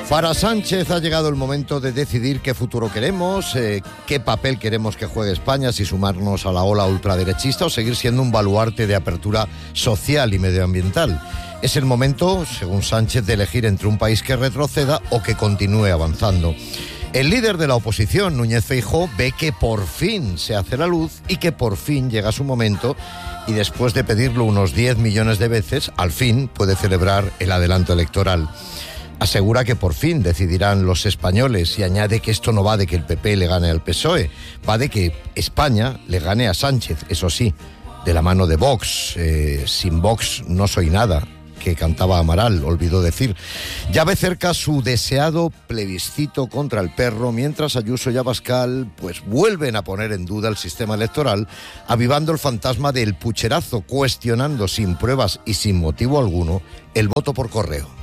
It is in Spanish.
Para Sánchez ha llegado el momento de decidir qué futuro queremos, qué papel queremos que juegue España, si sumarnos a la ola ultraderechista o seguir siendo un baluarte de apertura social y medioambiental. Es el momento, según Sánchez, de elegir entre un país que retroceda o que continúe avanzando. El líder de la oposición, Núñez Feijóo, ve que por fin se hace la luz y que por fin llega su momento y después de pedirlo unos 10 millones de veces, al fin puede celebrar el adelanto electoral. Asegura que por fin decidirán los españoles y añade que esto no va de que el PP le gane al PSOE, va de que España le gane a Sánchez, eso sí, de la mano de Vox. Sin Vox no soy nada, que cantaba Amaral, olvidó decir. Ya ve cerca su deseado plebiscito contra el perro, mientras Ayuso y Abascal pues vuelven a poner en duda el sistema electoral, avivando el fantasma del pucherazo, cuestionando sin pruebas y sin motivo alguno el voto por correo.